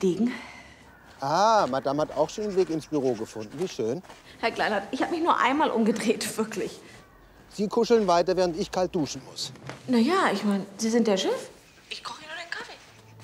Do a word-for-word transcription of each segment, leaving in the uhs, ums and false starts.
Degen. Ah, Madame hat auch schon den Weg ins Büro gefunden. Wie schön. Herr Kleinert, ich habe mich nur einmal umgedreht, wirklich. Sie kuscheln weiter, während ich kalt duschen muss. Na ja, ich meine, Sie sind der Chef. Ich koche Ihnen nur den Kaffee.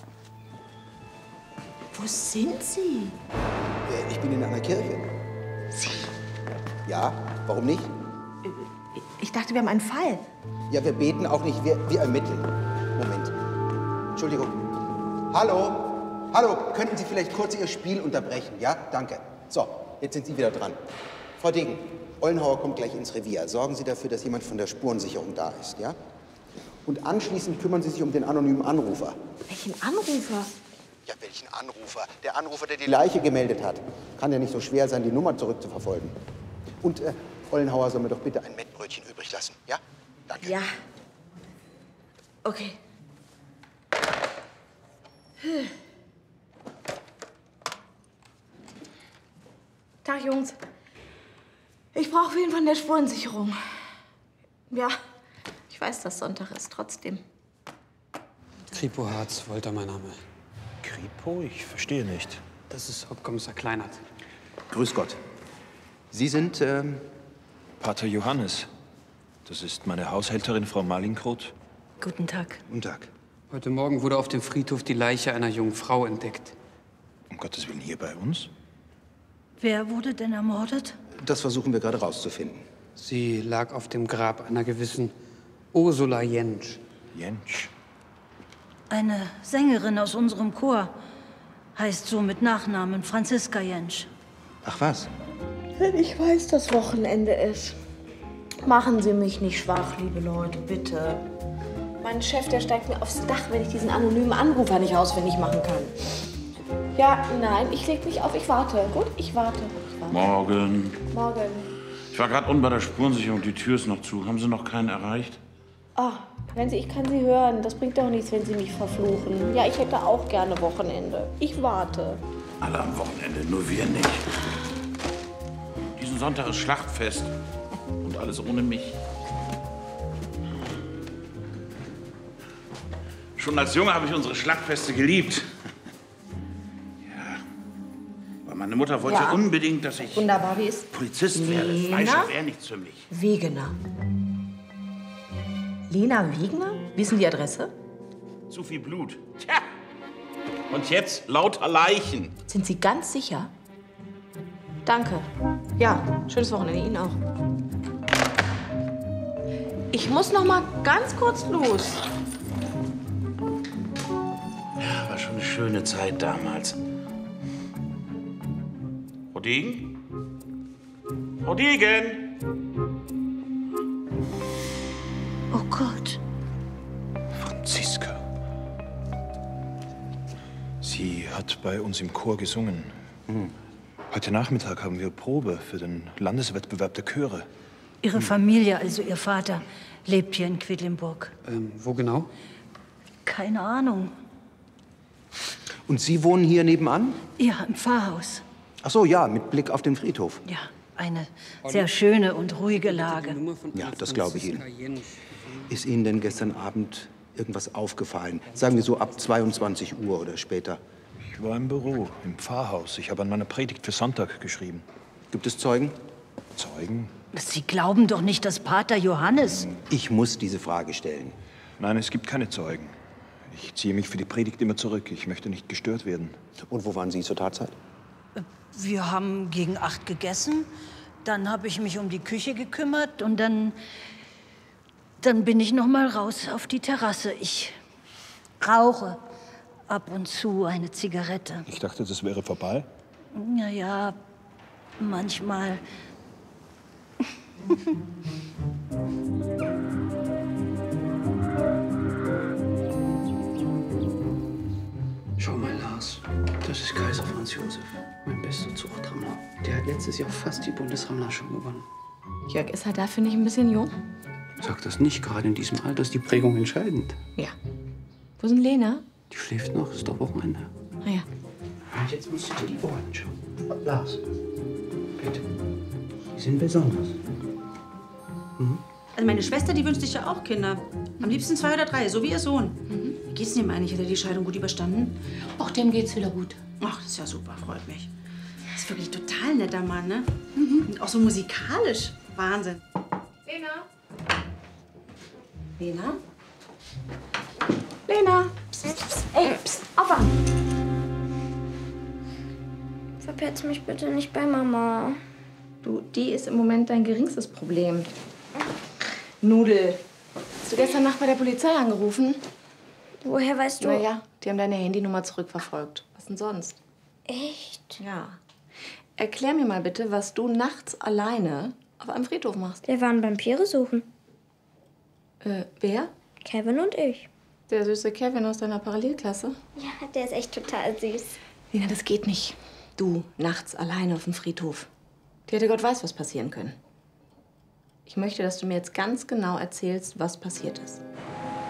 Wo sind Sie? Äh, Ich bin in einer Kirche. Sie? Ja, warum nicht? Ich dachte, wir haben einen Fall. Ja, wir beten auch nicht, wir, wir ermitteln. Moment. Entschuldigung. Hallo? Hallo, könnten Sie vielleicht kurz Ihr Spiel unterbrechen? Ja, danke. So, jetzt sind Sie wieder dran. Frau Degen, Ollenhauer kommt gleich ins Revier. Sorgen Sie dafür, dass jemand von der Spurensicherung da ist, ja? Und anschließend kümmern Sie sich um den anonymen Anrufer. Welchen Anrufer? Ja, welchen Anrufer? Der Anrufer, der die Leiche gemeldet hat. Kann ja nicht so schwer sein, die Nummer zurückzuverfolgen. Und äh, Ollenhauer soll mir doch bitte ein Mettbrötchen übrig lassen, ja? Danke. Ja. Okay. Hm. Tag, Jungs. Ich brauche wen von der Spurensicherung. Ja, ich weiß, dass Sonntag ist, trotzdem. Kripo Harz, Wolter mein Name. Kripo? Ich verstehe nicht. Das ist Hauptkommissar Kleinert. Grüß Gott. Sie sind, ähm... Pater Johannes. Das ist meine Haushälterin, Frau Malinkroth. Guten Tag. Guten Tag. Heute Morgen wurde auf dem Friedhof die Leiche einer jungen Frau entdeckt. Um Gottes Willen, hier bei uns? Wer wurde denn ermordet? Das versuchen wir gerade rauszufinden. Sie lag auf dem Grab einer gewissen Ursula Jentsch. Jentsch? Eine Sängerin aus unserem Chor. Heißt so mit Nachnamen Franziska Jentsch. Ach was? Wenn ich weiß, dass Wochenende ist. Machen Sie mich nicht schwach, liebe Leute, bitte. Mein Chef, der steigt mir aufs Dach, wenn ich diesen anonymen Anrufer nicht ausfindig machen kann. Ja, nein, ich leg mich auf, ich warte. Gut, ich warte. Ich warte. Morgen. Morgen. Ich war gerade unten bei der Spurensicherung, die Tür ist noch zu. Haben Sie noch keinen erreicht? Ah, wenn Sie, ich kann Sie hören. Das bringt doch nichts, wenn Sie mich verfluchen. Ja, ich hätte auch gerne Wochenende. Ich warte. Alle am Wochenende, nur wir nicht. Diesen Sonntag ist Schlachtfest. Und alles ohne mich. Schon als Junge habe ich unsere Schlachtfeste geliebt. Ja. Weil meine Mutter wollte Ja. unbedingt, dass ich Wunderbar, wie ist Polizist werde. Lena? Fleischer wäre nichts für mich. Wegener. Lena Wegener? Wie ist denn die Adresse? Zu viel Blut. Tja. Und jetzt lauter Leichen. Sind Sie ganz sicher? Danke. Ja, schönes Wochenende Ihnen auch. Ich muss noch mal ganz kurz los. Ja, war schon eine schöne Zeit damals. Frau Degen? Frau Degen? Oh Gott. Franziska. Sie hat bei uns im Chor gesungen. Hm. Heute Nachmittag haben wir Probe für den Landeswettbewerb der Chöre. Ihre Familie, also Ihr Vater, lebt hier in Quedlinburg. Ähm, wo genau? Keine Ahnung. Und Sie wohnen hier nebenan? Ja, im Pfarrhaus. Ach so, ja, mit Blick auf den Friedhof. Ja, eine sehr schöne und ruhige Lage. Ja, das glaube ich Ihnen. Ist Ihnen denn gestern Abend irgendwas aufgefallen? Sagen wir so ab zweiundzwanzig Uhr oder später. Ich war im Büro, im Pfarrhaus. Ich habe an meiner Predigt für Sonntag geschrieben. Gibt es Zeugen? Zeugen? Sie glauben doch nicht, dass Pater Johannes... Ich muss diese Frage stellen. Nein, es gibt keine Zeugen. Ich ziehe mich für die Predigt immer zurück. Ich möchte nicht gestört werden. Und wo waren Sie zur Tatzeit? Wir haben gegen acht gegessen, dann habe ich mich um die Küche gekümmert und dann, dann bin ich noch mal raus auf die Terrasse. Ich rauche ab und zu eine Zigarette. Ich dachte, das wäre vorbei. Na ja, manchmal. Schau mal, Lars. Das ist Kaiser Franz Josef, mein bester Zuchtrammler. Der hat letztes Jahr fast die Bundesrammler schon gewonnen. Jörg, ist er dafür nicht ein bisschen jung? Sag das nicht, gerade in diesem Alter ist die Prägung entscheidend. Ja. Wo ist denn Lena? Die schläft noch, ist doch Wochenende. Ah ja. Und jetzt musst du dir die Ohren schauen. Lars, bitte. Die sind besonders. Also meine Schwester, die wünscht sich ja auch Kinder. Am liebsten zwei oder drei, so wie ihr Sohn. Mhm. geht's dem eigentlich? Hat er die Scheidung gut überstanden? Auch dem geht's wieder gut. Ach, das ist ja super, freut mich. Das ist wirklich ein total netter Mann, ne? Mhm. Und auch so musikalisch. Wahnsinn. Lena? Lena? Lena? Psst, psst, psst. Ey, psst, aufwachen! Verpetz mich bitte nicht bei Mama. Du, die ist im Moment dein geringstes Problem. Nudel. Hast du gestern Nacht bei der Polizei angerufen? Woher weißt du? Naja, die haben deine Handynummer zurückverfolgt. Was denn sonst? Echt? Ja. Erklär mir mal bitte, was du nachts alleine auf einem Friedhof machst. Wir waren Vampire suchen. Äh, wer? Kevin und ich. Der süße Kevin aus deiner Parallelklasse? Ja, der ist echt total süß. Lena, das geht nicht. Du, nachts alleine auf dem Friedhof. Dir hätte Gott weiß, was passieren können. Ich möchte, dass du mir jetzt ganz genau erzählst, was passiert ist.